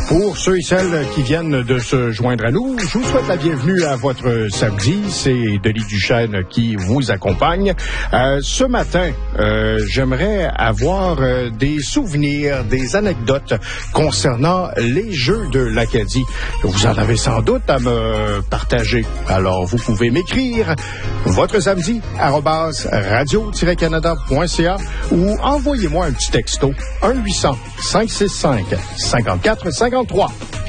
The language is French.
Pour ceux et celles qui viennent de se joindre à nous, je vous souhaite la bienvenue à votre samedi. C'est Denis Duchesne qui vous accompagne. Ce matin, j'aimerais avoir des souvenirs, des anecdotes concernant les Jeux de l'Acadie. Vous en avez sans doute à me partager. Alors, vous pouvez m'écrire votre samedi @radio-canada.ca ou envoyez-moi un petit texto 1-800-565-5453.